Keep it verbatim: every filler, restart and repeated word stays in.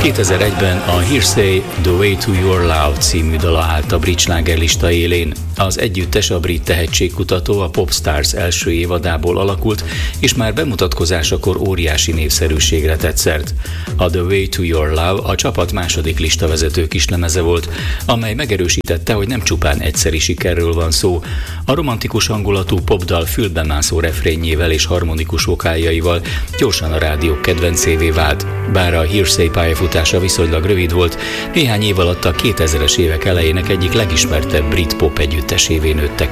kétezer-egyben a Hearsay The Way to Your Love című dala állt a brit slágerlista élén. Az együttes a brit tehetségkutató a Popstars első évadából alakult, és már bemutatkozásakor óriási népszerűségre tett szert. A The Way to Your Love a csapat második listavezető kislemeze volt, amely megerősítette, hogy nem csupán egyszeri sikerről van szó. A romantikus hangulatú popdal fülbemászó refrénjével és harmonikus vokáljaival gyorsan a rádiók kedvencévé vált. Bár a Hearsay pályafutása viszonylag rövid volt, néhány év alatt a kétezres évek elejének egyik legismertebb brit pop együttesévé nőtte ki.